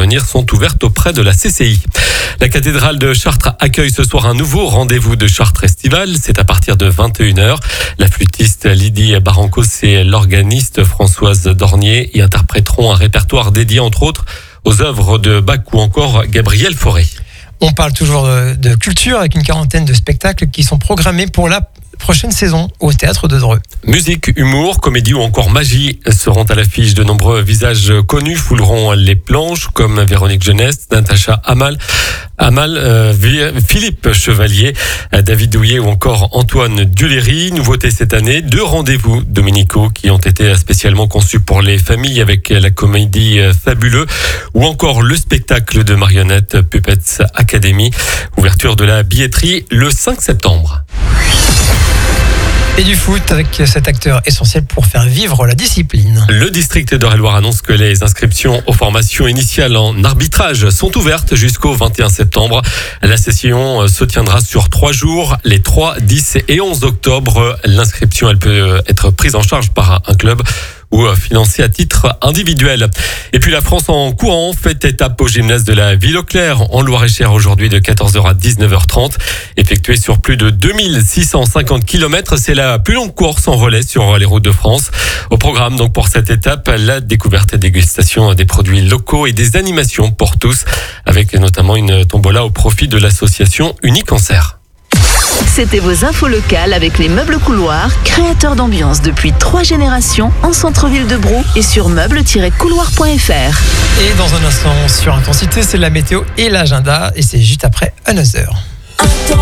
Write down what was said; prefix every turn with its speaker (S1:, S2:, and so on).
S1: venir sont ouvertes auprès de la CCI. La cathédrale de Chartres accueille ce soir un nouveau rendez-vous de Chartres Estival. C'est à partir de 21h. La flûtiste Lydie Barrancos et l'organiste Françoise Dornier y interpréteront un répertoire dédié entre autres aux œuvres de Bach ou encore Gabriel Fauré.
S2: On parle toujours de culture avec une quarantaine de spectacles qui sont programmés pour la prochaine saison au Théâtre de Dreux.
S1: Musique, humour, comédie ou encore magie seront à l'affiche. De nombreux visages connus fouleront les planches comme Véronique Jeunesse, Natacha Amal, Philippe Chevalier, David Douillet ou encore Antoine Duléry. Nouveauté cette année, 2 rendez-vous dominicaux qui ont été spécialement conçus pour les familles avec la comédie Fabuleux ou encore le spectacle de marionnettes Puppets Academy. Ouverture de la billetterie le 5 septembre.
S2: Et du foot avec cet acteur essentiel pour faire vivre la discipline.
S1: Le district d'Eure-et-Loir annonce que les inscriptions aux formations initiales en arbitrage sont ouvertes jusqu'au 21 septembre. La session se tiendra sur 3 jours, les 3, 10 et 11 octobre. L'inscription, elle peut être prise en charge par un club ou financée à titre individuel. Et puis la France en courant fait étape au gymnase de la Ville-aux-Clercs en Loir-et-Cher aujourd'hui de 14h à 19h30. Effectuée sur plus de 2650 km, c'est la plus longue course en relais sur les routes de France. Au programme donc pour cette étape, la découverte et dégustation des produits locaux et des animations pour tous, avec notamment une tombola au profit de l'association Unicancer.
S3: C'était vos infos locales avec les Meubles Couloirs, créateurs d'ambiance depuis 3 générations en centre-ville de Brou et sur meubles-couloirs.fr.
S2: Et dans un instant sur Intensité, c'est la météo et l'agenda et c'est juste après Another.